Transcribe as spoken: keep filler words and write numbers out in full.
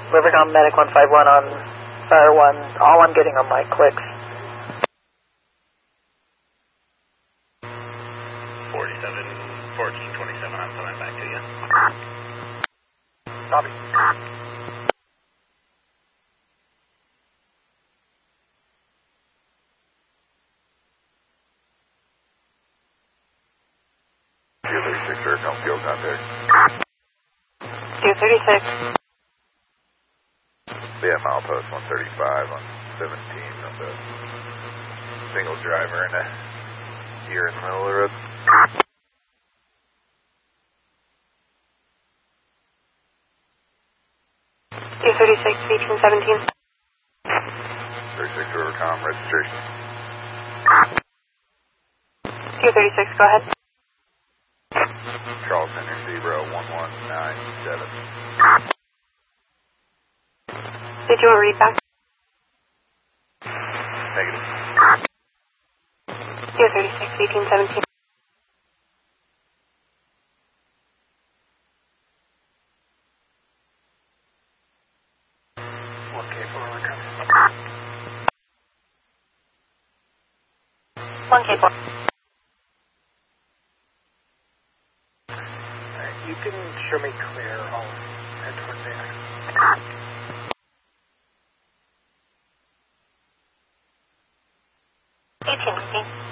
Rivercom Medic one five one on Fire one. All I'm getting are my clicks. forty-seven, fourteen twenty-seven, I'm coming back to you. Copy. two thirty-six, Rivercom field contact. two thirty-six. Yeah, milepost one thirty-five on seventeen of the single driver and a deer in the middle of the road. two thirty-six, eighteen seventeen. thirty-six Rivercom, registration. two thirty-six, go ahead. Charles Henry Zebra one one nine seven. Did you want to read back? Negative. two thirty-six, eighteen seventeen. one K four, we're coming. one K four. Alright, you can show me clear. I'll head towards there. eighteen fifteen.